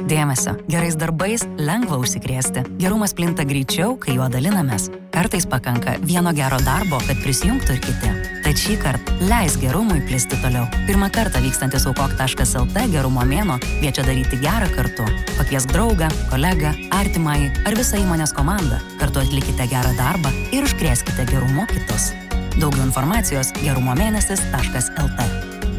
Dėmesio, gerais darbais lengva užsikrėsti. Gerumas plinta greičiau, kai juo dalinamės. Kartais pakanka vieno gero darbo, kad prisijungtų ir kiti. Tad šį kartą leis gerumui plisti toliau. Pirmą kartą vykstantis aukok.lt gerumo mėnuo kviečia daryti gerą kartu. Pakviesk draugą, kolegą, artimąjį ar visą įmonės komandą. Kartu atlikite gerą darbą ir užkrėskite gerumu kitus. Daugiau informacijos gerumomėnesis.lt.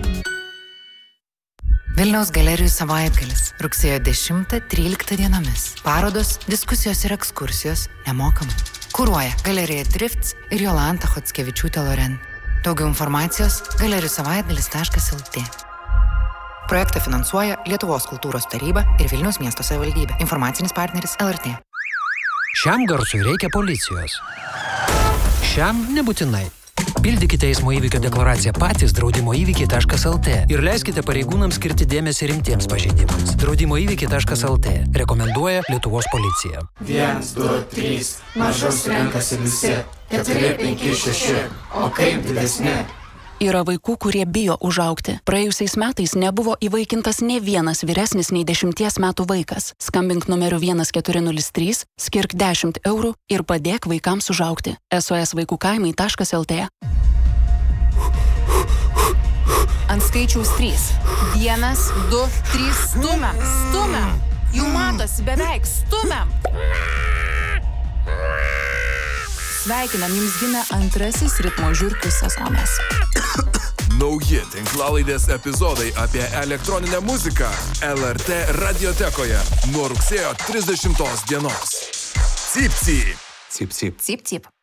Vilniaus galerijų savaitgalis. Rugsėjo 10-13 dienomis. Parodos, diskusijos ir ekskursijos nemokamai. Kuruoja Galerija Drifts ir Jolanta Chockevičiūtė Loren. Daugiau informacijos galerijusavaitgalis.lt. Projektą finansuoja Lietuvos kultūros taryba ir Vilniaus miesto savivaldybė. Informacinis partneris LRT. Šiam garsui reikia policijos. Šiam nebūtinai. Pildykite eismo įvykio deklaraciją patys draudimoįvykiai.lt ir leiskite pareigūnams skirti dėmesį rimtiems pažeidimams. Draudimoįvykiai.lt rekomenduoja Lietuvos policija. 1, 2, 3, mažus renkasi visi. 4, 5, 6, o kaip didesni? Yra vaikų, kurie bijo užaugti. Praėjusiais metais nebuvo įvaikintas nė vienas vyresnis nei 10 metų vaikas. Skambink numeriu 1403, skirk 10 eurų ir padėk vaikams užaugti. SOSvaikukaimai.lt. Ant skaičiaus 3. 1, 2, 3, stumiam. Jau matosi beveik, stumiam. Sveikinam, jums gimė antrasis ritmo žiurkių sezonas. Nauji tinklalaidės epizodai apie elektroninę muziką LRT radiotekoje nuo rugsėjo 30 dienos. Cyp, cyp. Cyp, cyp. Cyp, cyp.